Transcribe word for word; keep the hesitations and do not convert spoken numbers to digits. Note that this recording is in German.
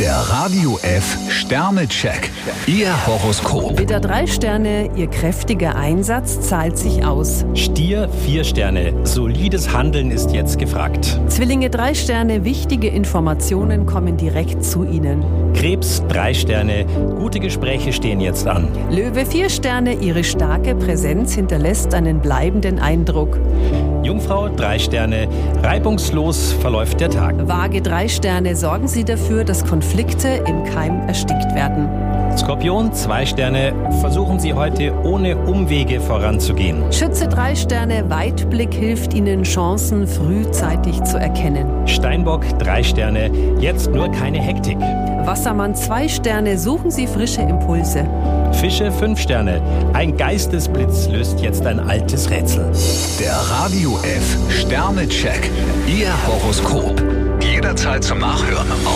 Der Radio F Sternecheck. Ihr Horoskop. Widder drei Sterne, Ihr kräftiger Einsatz zahlt sich aus. Stier vier Sterne, solides Handeln ist jetzt gefragt. Zwillinge drei Sterne, wichtige Informationen kommen direkt zu Ihnen. Krebs drei Sterne, gute Gespräche stehen jetzt an. Löwe vier Sterne, Ihre starke Präsenz hinterlässt einen bleibenden Eindruck. Jungfrau drei Sterne, reibungslos verläuft der Tag. Waage drei Sterne, sorgen Sie dafür, dass Konflikte im Keim erstickt werden. Skorpion zwei Sterne, versuchen Sie heute ohne Umwege voranzugehen. Schütze drei Sterne, Weitblick hilft Ihnen, Chancen frühzeitig zu erkennen. Steinbock drei Sterne, jetzt nur keine Hektik. Wassermann zwei Sterne, suchen Sie frische Impulse. Fische fünf Sterne, ein Geistesblitz löst jetzt ein altes Rätsel. Der Radio F Sternecheck. Ihr Horoskop. Jederzeit zum Nachhören